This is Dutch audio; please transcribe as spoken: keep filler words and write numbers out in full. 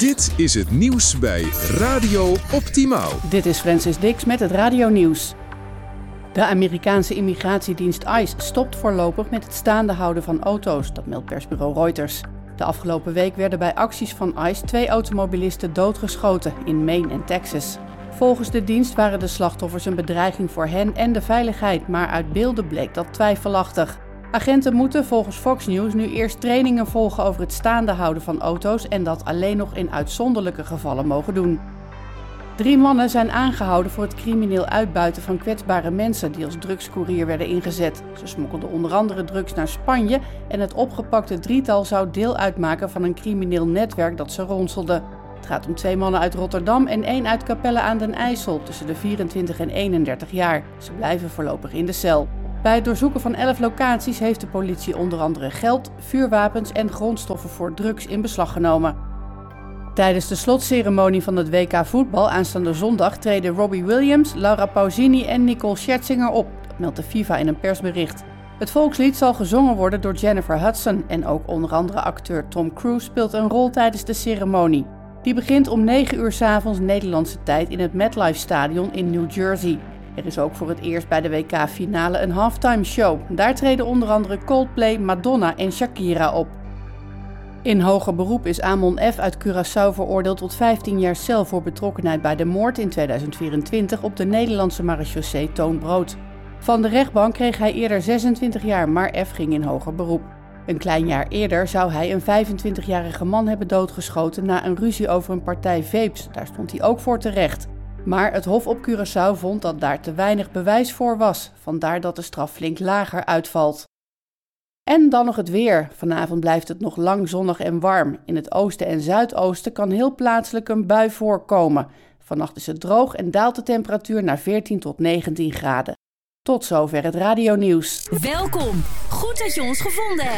Dit is het nieuws bij Radio Optimaal. Dit is Francis Dix met het Radio Nieuws. De Amerikaanse immigratiedienst ICE stopt voorlopig met het staande houden van auto's, dat meldt persbureau Reuters. De afgelopen week werden bij acties van ICE twee automobilisten doodgeschoten in Maine en Texas. Volgens de dienst waren de slachtoffers een bedreiging voor hen en de veiligheid, maar uit beelden bleek dat twijfelachtig. Agenten moeten volgens Fox News nu eerst trainingen volgen over het staande houden van auto's en dat alleen nog in uitzonderlijke gevallen mogen doen. Drie mannen zijn aangehouden voor het crimineel uitbuiten van kwetsbare mensen die als drugscourier werden ingezet. Ze smokkelden onder andere drugs naar Spanje en het opgepakte drietal zou deel uitmaken van een crimineel netwerk dat ze ronselde. Het gaat om twee mannen uit Rotterdam en één uit Capelle aan den IJssel tussen de vierentwintig en eenendertig jaar. Ze blijven voorlopig in de cel. Bij het doorzoeken van elf locaties heeft de politie onder andere geld, vuurwapens en grondstoffen voor drugs in beslag genomen. Tijdens de slotceremonie van het W K voetbal aanstaande zondag treden Robbie Williams, Laura Pausini en Nicole Scherzinger op. Dat meldt de FIFA in een persbericht. Het volkslied zal gezongen worden door Jennifer Hudson en ook onder andere acteur Tom Cruise speelt een rol tijdens de ceremonie. Die begint om negen uur 's avonds Nederlandse tijd in het MetLife Stadion in New Jersey. Er is ook voor het eerst bij de W K-finale een halftime show. Daar treden onder andere Coldplay, Madonna en Shakira op. In hoger beroep is Amon F. uit Curaçao veroordeeld tot vijftien jaar cel voor betrokkenheid bij de moord in tweeduizend vierentwintig op de Nederlandse marechaussee Toon Brood. Van de rechtbank kreeg hij eerder zesentwintig jaar, maar F. ging in hoger beroep. Een klein jaar eerder zou hij een vijfentwintigjarige man hebben doodgeschoten na een ruzie over een partij vapes. Daar stond hij ook voor terecht. Maar het Hof op Curaçao vond dat daar te weinig bewijs voor was, vandaar dat de straf flink lager uitvalt. En dan nog het weer. Vanavond blijft het nog lang zonnig en warm. In het oosten en zuidoosten kan heel plaatselijk een bui voorkomen. Vannacht is het droog en daalt de temperatuur naar veertien tot negentien graden. Tot zover het radionieuws. Welkom. Goed dat je ons gevonden hebt.